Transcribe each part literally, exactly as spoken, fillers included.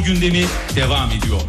gündemi devam ediyor.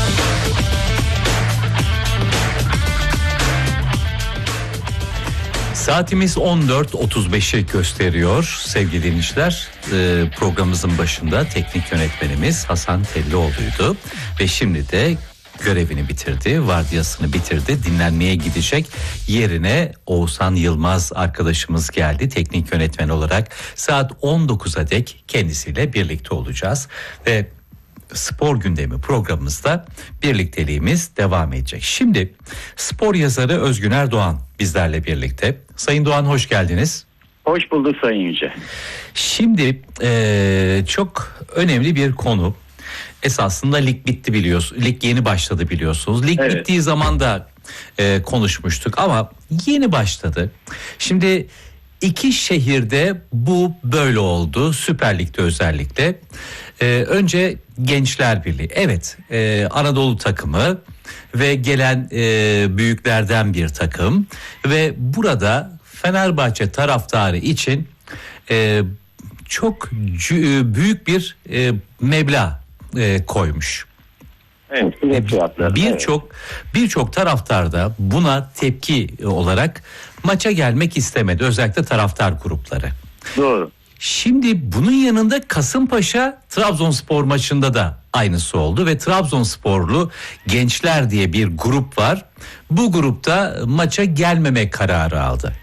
Saatimiz on dört otuz beşi gösteriyor sevgili dinleyiciler. Ee, programımızın başında teknik yönetmenimiz Hasan Tellioğlu'ydu ve şimdi de görevini bitirdi, vardiyasını bitirdi, dinlenmeye gidecek. Yerine Oğuzhan Yılmaz arkadaşımız geldi teknik yönetmen olarak. Saat on dokuza dek kendisiyle birlikte olacağız ve spor gündemi programımızda birlikteliğimiz devam edecek. Şimdi spor yazarı Özgüner Doğan bizlerle birlikte. Sayın Doğan, hoş geldiniz. Hoş bulduk Sayın Yüce. Şimdi e, çok önemli bir konu. Esasında lig bitti biliyorsunuz. Lig yeni başladı biliyorsunuz. Lig evet. bittiği zaman da e, konuşmuştuk ama yeni başladı. Şimdi iki şehirde bu böyle oldu. Süper Lig'de özellikle. E, önce Gençler Birliği. Evet, e, Anadolu takımı ve gelen e, büyüklerden bir takım ve burada Fenerbahçe taraftarı için e, çok cü- büyük bir e, meblağ e, koymuş. Evet, birçok birçok taraftar da buna tepki olarak maça gelmek istemedi, özellikle taraftar grupları. Doğru. Şimdi bunun yanında Kasımpaşa Trabzonspor maçında da aynısı oldu ve Trabzonsporlu Gençler diye bir grup var. Bu grupta maça gelmeme kararı aldı.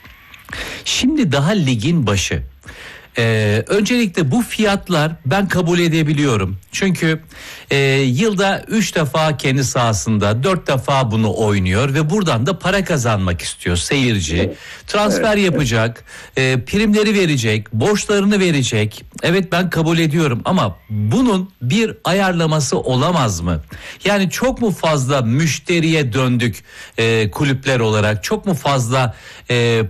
Şimdi daha ligin başı. Ee, öncelikle bu fiyatlar ben kabul edebiliyorum. Çünkü e, yılda üç defa kendi sahasında dört defa bunu oynuyor ve buradan da para kazanmak istiyor seyirci. Transfer evet, yapacak, e, primleri verecek, borçlarını verecek. Evet, ben kabul ediyorum ama bunun bir ayarlaması olamaz mı? Yani çok mu fazla müşteriye döndük e, kulüpler olarak? Çok mu fazla e,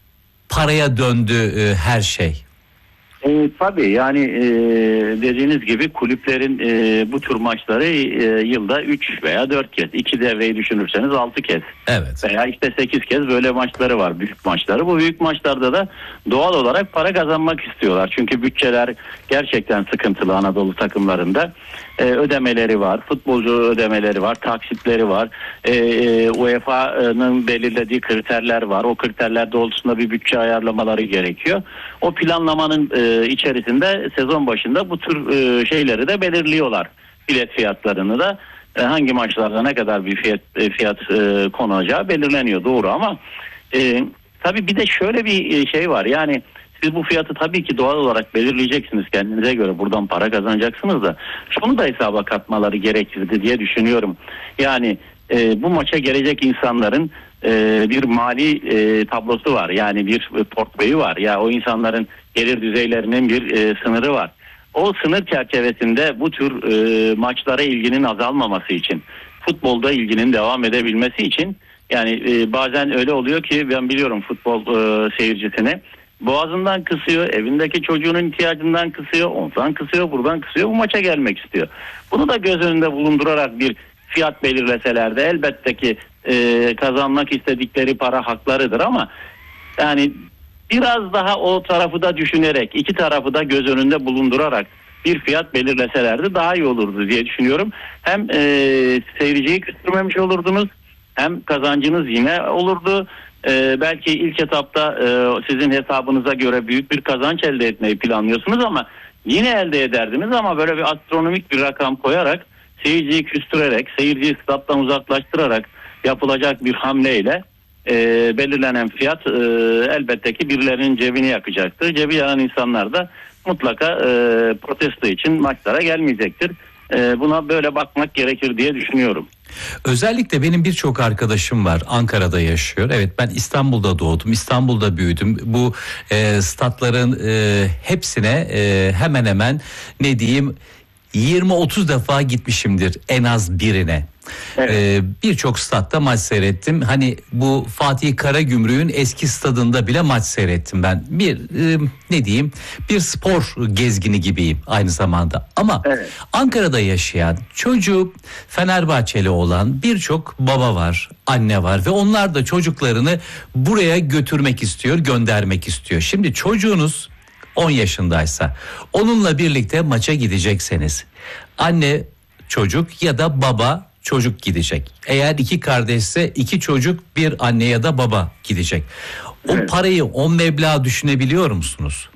paraya döndü e, her şey? E, tabii yani e, dediğiniz gibi kulüplerin e, bu tür maçları e, yılda üç veya dört kez, iki devreyi düşünürseniz altı kez evet. veya işte sekiz kez böyle maçları var, büyük maçları. Bu büyük maçlarda da doğal olarak para kazanmak istiyorlar. Çünkü bütçeler gerçekten sıkıntılı Anadolu takımlarında. E, ödemeleri var, futbolcu ödemeleri var, taksitleri var, e, e, U E F A'nın belirlediği kriterler var. O kriterler doğrultusunda bir bütçe ayarlamaları gerekiyor. O planlamanın e, içerisinde sezon başında bu tür e, şeyleri de belirliyorlar. Bilet fiyatlarını da e, hangi maçlarda ne kadar bir fiyat, e, fiyat e, konacağı belirleniyor, doğru ama e, tabii bir de şöyle bir şey var, yani siz bu fiyatı tabii ki doğal olarak belirleyeceksiniz kendinize göre, buradan para kazanacaksınız da şunu da hesaba katmaları gerekirdi diye düşünüyorum. Yani e, bu maça gelecek insanların e, bir mali e, tablosu var, yani bir e, portföyü var, ya o insanların gelir düzeylerinin bir e, sınırı var. O sınır çerçevesinde bu tür e, maçlara ilginin azalmaması için, futbolda ilginin devam edebilmesi için, yani e, bazen öyle oluyor ki ben biliyorum futbol e, seyircisini boğazından kısıyor, evindeki çocuğunun ihtiyacından kısıyor, ondan kısıyor, buradan kısıyor, bu maça gelmek istiyor. Bunu da göz önünde bulundurarak bir fiyat belirleseler de elbette ki e, kazanmak istedikleri para haklarıdır ama yani biraz daha o tarafı da düşünerek, iki tarafı da göz önünde bulundurarak bir fiyat belirleselerdi daha iyi olurdu diye düşünüyorum. Hem e, seyirciyi küstürmemiş olurdunuz, hem kazancınız yine olurdu. Ee, belki ilk etapta e, sizin hesabınıza göre büyük bir kazanç elde etmeyi planlıyorsunuz ama yine elde ederdiniz, ama böyle bir astronomik bir rakam koyarak, seyirciyi küstürerek, seyirciyi stat'tan uzaklaştırarak yapılacak bir hamleyle e, belirlenen fiyat e, elbette ki birilerinin cebini yakacaktır. Cebi yanan insanlar da mutlaka e, protesto için maçlara gelmeyecektir. E, buna böyle bakmak gerekir diye düşünüyorum. Özellikle benim birçok arkadaşım var, Ankara'da yaşıyor. Evet, ben İstanbul'da doğdum, İstanbul'da büyüdüm. Bu e, statların e, hepsine e, hemen hemen ne diyeyim yirmi otuz defa gitmişimdir en az birine. Evet. Ee, birçok statta maç seyrettim. Hani bu Fatih Karagümrük'ün eski stadında bile maç seyrettim ben. Bir e, ne diyeyim bir spor gezgini gibiyim aynı zamanda. Ama evet, Ankara'da yaşayan, çocuğu Fenerbahçeli olan birçok baba var, anne var ve onlar da çocuklarını buraya götürmek istiyor, göndermek istiyor. Şimdi çocuğunuz on yaşındaysa, onunla birlikte maça gidecekseniz, anne çocuk ya da baba çocuk gidecek. Eğer iki kardeşse iki çocuk bir anne ya da baba gidecek. O Evet. parayı, o meblağı düşünebiliyor musunuz?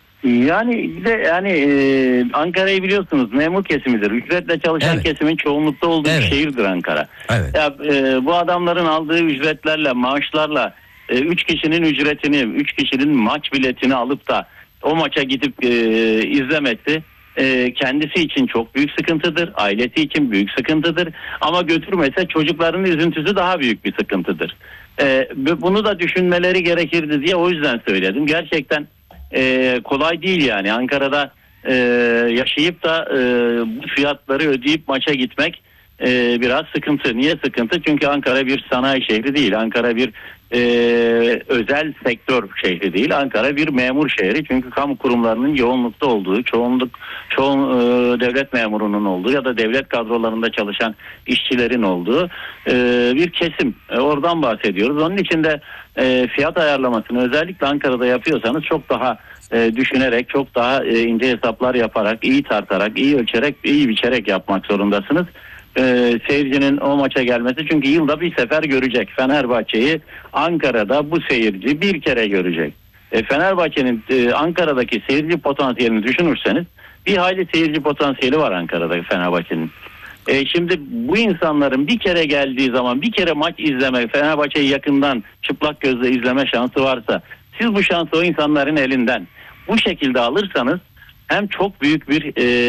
Yani bir de yani e, Ankara'yı biliyorsunuz memur kesimidir. Ücretle çalışan Evet. kesimin çoğunlukta olduğu Evet. bir şehirdir Ankara. Evet. Ya e, bu adamların aldığı ücretlerle, maaşlarla e, üç kişinin ücretini, üç kişinin maç biletini alıp da o maça gidip e, izlemesi e, kendisi için çok büyük sıkıntıdır. Ailesi için büyük sıkıntıdır. Ama götürmese çocukların üzüntüsü daha büyük bir sıkıntıdır. E, bunu da düşünmeleri gerekirdi diye o yüzden söyledim. Gerçekten Ee, kolay değil yani Ankara'da e, yaşayıp da e, bu fiyatları ödeyip maça gitmek e, biraz sıkıntı. Niye sıkıntı? Çünkü Ankara bir sanayi şehri değil. Ankara bir e, özel sektör şehri değil. Ankara bir memur şehri. Çünkü kamu kurumlarının yoğunlukta olduğu, çoğunluk çoğun e, devlet memurunun olduğu ya da devlet kadrolarında çalışan işçilerin olduğu e, bir kesim. E, oradan bahsediyoruz. Onun için de e, fiyat ayarlamasını özellikle Ankara'da yapıyorsanız çok daha e, düşünerek, çok daha e, ince hesaplar yaparak, iyi tartarak, iyi ölçerek, iyi biçerek yapmak zorundasınız. E, seyircinin o maça gelmesi, çünkü yılda bir sefer görecek Fenerbahçe'yi Ankara'da bu seyirci bir kere görecek. E, Fenerbahçe'nin e, Ankara'daki seyirci potansiyelini düşünürseniz bir hayli seyirci potansiyeli var Ankara'da Fenerbahçe'nin. E, şimdi bu insanların bir kere geldiği zaman bir kere maç izleme, Fenerbahçe'yi yakından çıplak gözle izleme şansı varsa, siz bu şansı o insanların elinden bu şekilde alırsanız hem çok büyük bir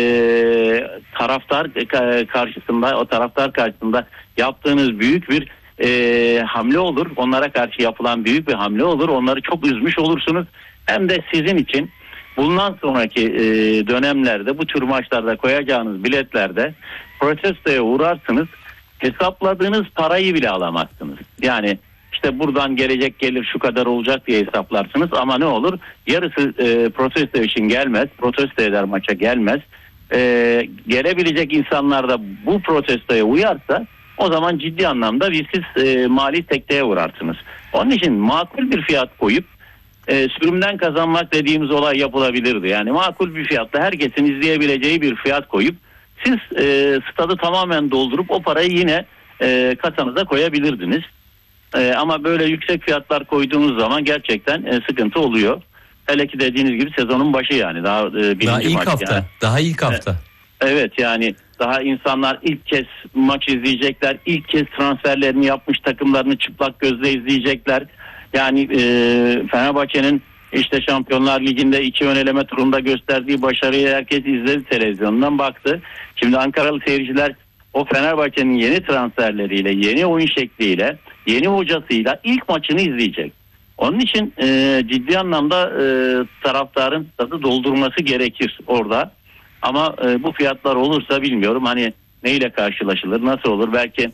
e, taraftar karşısında, o taraftar karşısında yaptığınız büyük bir e, hamle olur. Onlara karşı yapılan büyük bir hamle olur. Onları çok üzmüş olursunuz. Hem de sizin için bundan sonraki e, dönemlerde bu tür maçlarda koyacağınız biletlerde protestoya uğrarsınız. Hesapladığınız parayı bile alamazsınız. Yani işte buradan gelecek gelir şu kadar olacak diye hesaplarsınız ama ne olur? Yarısı e, protesto için gelmez. Protesto eder, maça gelmez. E, gelebilecek insanlar da bu protestoya uyarsa o zaman ciddi anlamda bir siz e, mali sekteye uğrarsınız. Onun için makul bir fiyat koyup e, sürümden kazanmak dediğimiz olay yapılabilirdi. Yani makul bir fiyatla herkesin izleyebileceği bir fiyat koyup siz e, stadı tamamen doldurup o parayı yine e, kasanıza koyabilirdiniz. E, ama böyle yüksek fiyatlar koyduğunuz zaman gerçekten e, sıkıntı oluyor. Hele ki dediğiniz gibi sezonun başı yani daha e, birinci Daha ilk maç hafta. yani. Daha ilk hafta. Evet yani daha insanlar ilk kez maç izleyecekler. İlk kez transferlerini yapmış takımlarını çıplak gözle izleyecekler. Yani e, Fenerbahçe'nin işte Şampiyonlar Ligi'nde iki ön eleme turunda gösterdiği başarıyı herkes izledi, televizyondan baktı. Şimdi Ankaralı seyirciler o Fenerbahçe'nin yeni transferleriyle, yeni oyun şekliyle, yeni hocasıyla ilk maçını izleyecek. Onun için e, ciddi anlamda e, taraftarın stadı doldurması gerekir orada. Ama e, bu fiyatlar olursa bilmiyorum hani neyle karşılaşılır, nasıl olur? Belki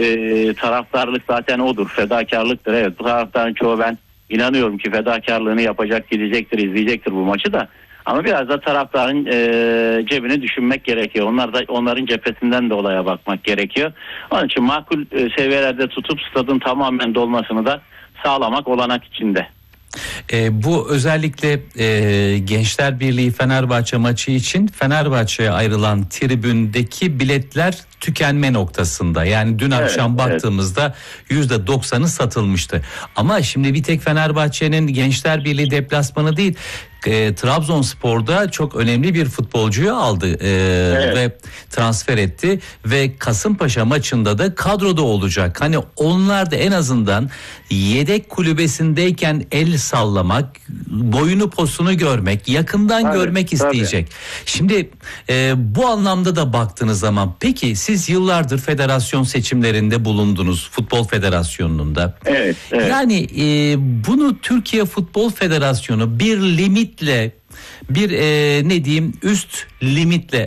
e, taraftarlık zaten odur, fedakarlıktır. Evet, bu taraftarın çoğu ben inanıyorum ki fedakarlığını yapacak, gidecektir, izleyecektir bu maçı da. Ama biraz da taraftarın e, cebini düşünmek gerekiyor. Onlar da onların cephesinden de olaya bakmak gerekiyor. Onun için makul e, seviyelerde tutup stadın tamamen dolmasını da sağlamak olanak içinde. E, bu özellikle e, Gençler Birliği Fenerbahçe maçı için Fenerbahçe'ye ayrılan tribündeki biletler tükenme noktasında. Yani dün Evet, akşam baktığımızda yüzde doksanı satılmıştı. Ama şimdi bir tek Fenerbahçe'nin Gençler Birliği deplasmanı değil, e, Trabzonspor'da çok önemli bir futbolcuyu aldı e, Evet. ve transfer etti ve Kasımpaşa maçında da kadroda olacak. Hani onlar da en azından yedek kulübesindeyken el sallamak, boyunu posunu görmek, yakından Tabii, görmek tabii. isteyecek. Şimdi e, bu anlamda da baktığınız zaman peki siz yıllardır federasyon seçimlerinde bulundunuz, Futbol Federasyonu'nda. Evet, evet. Yani e, bunu Türkiye Futbol Federasyonu bir limitle, bir e, ne diyeyim üst limitle